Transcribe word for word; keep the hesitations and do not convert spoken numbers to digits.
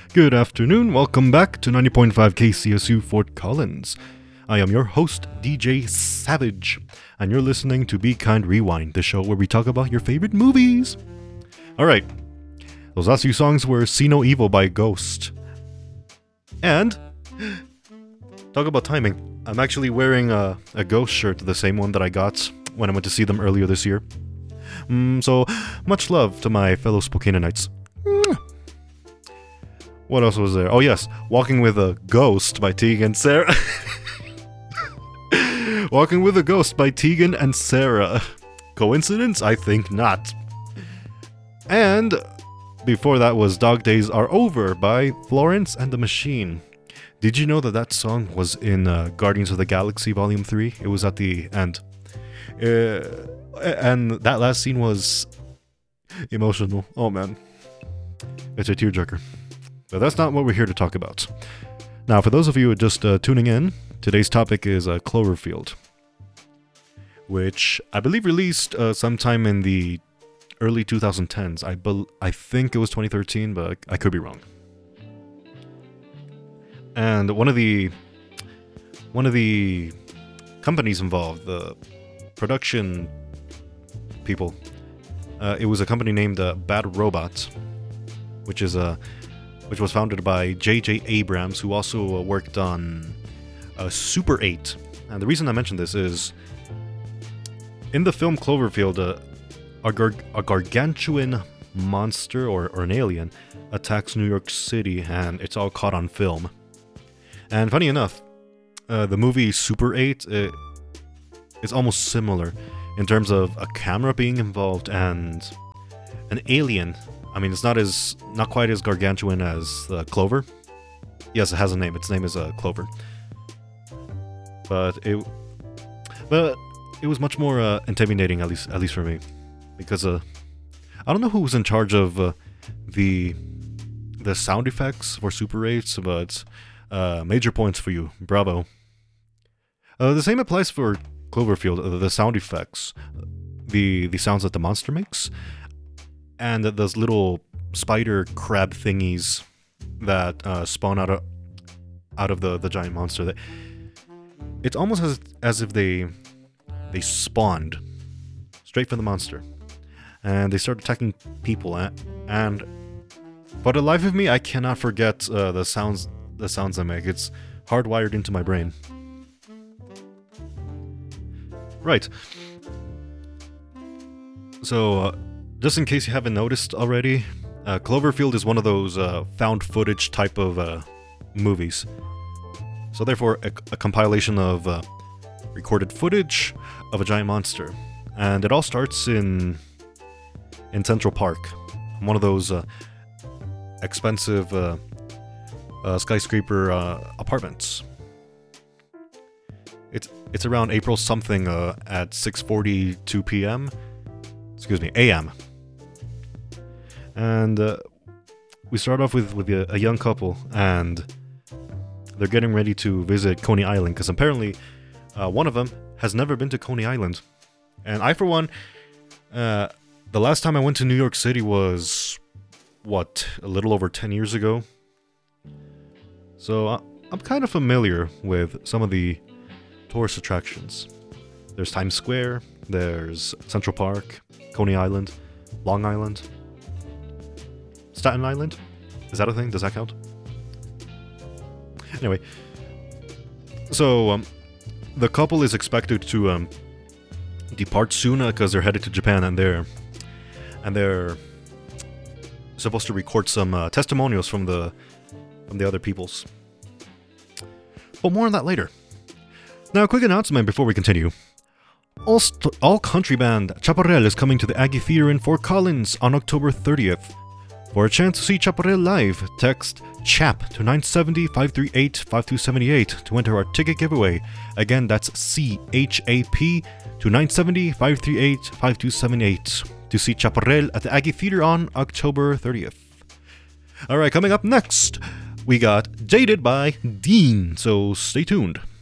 Good afternoon, welcome back to ninety point five K C S U Fort Collins. I am your host, D J Savage, and you're listening to Be Kind Rewind, the show where we talk about your favorite movies. Alright, those last few songs were See No Evil by Ghost. And, talk about timing, I'm actually wearing a, a Ghost shirt, the same one that I got when I went to see them earlier this year. Mm, so, much love to my fellow Spokaneanites. What else was there? Oh yes, Walking with a Ghost by Tegan and Sarah. Walking with a Ghost by Tegan and Sarah. Coincidence? I think not. And before that was Dog Days Are Over by Florence and the Machine. Did you know that that song was in uh, Guardians of the Galaxy Volume three? It was at the end. Uh, and that last scene was emotional. Oh man. It's a tearjerker. But that's not what we're here to talk about. Now, for those of you who are just uh, tuning in, today's topic is uh, Cloverfield, which I believe released uh, sometime in the early twenty tens. I be- I think it was twenty thirteen, but I could be wrong. And one of the one of the companies involved, the production people, uh, it was a company named uh, Bad Robot, which is a which was founded by J J Abrams, who also uh, worked on uh, Super eight. And the reason I mention this is, in the film Cloverfield, uh, a, gar- a gargantuan monster, or, or an alien, attacks New York City, and it's all caught on film. And funny enough, uh, the movie Super eight uh, is almost similar in terms of a camera being involved and an alien. I mean, it's not as not quite as gargantuan as uh, Clover. Yes, it has a name. Its name is uh, Clover. But it, but it was much more uh, intimidating, at least at least for me, because uh, I don't know who was in charge of uh, the the sound effects for Super eight, but uh, major points for you. Bravo. Uh, the same applies for Cloverfield. Uh, the sound effects, the the sounds that the monster makes. And those little spider crab thingies that uh, spawn out of out of the, the giant monster. That it's almost as as if they they spawned straight from the monster, and they start attacking people. And, and for the life of me, I cannot forget uh, the sounds the sounds they make. It's hardwired into my brain. Right. So. Uh, Just in case you haven't noticed already, uh, Cloverfield is one of those uh, found footage type of uh, movies. So therefore, a, a compilation of uh, recorded footage of a giant monster. And it all starts in in Central Park, one of those uh, expensive uh, uh, skyscraper uh, apartments. It's it's around April something uh, at six forty-two p.m. Excuse me, A M. And uh, we start off with, with a, a young couple, and they're getting ready to visit Coney Island, because apparently uh, one of them has never been to Coney Island. And I, for one, uh, the last time I went to New York City was, what, a little over ten years ago? So uh, I'm kind of familiar with some of the tourist attractions. There's Times Square, there's Central Park, Coney Island, Long Island, Staten Island. Is that a thing? Does that count? Anyway, so um, the couple is expected to um, depart soon because they're headed to Japan, and they're and they're supposed to record some uh, testimonials from the from the other peoples. But more on that later. Now, a quick announcement before we continue. All, st- all country band Chaparral is coming to the Aggie Theater in Fort Collins on October thirtieth. For a chance to see Chaparral live, text CHAP to nine seven zero, five three eight, five two seven eight to enter our ticket giveaway. Again, that's C H A P to nine seven zero, five three eight, five two seven eight to see Chaparral at the Aggie Theater on October thirtieth. Alright, coming up next, we got Jaded by Dean, so stay tuned.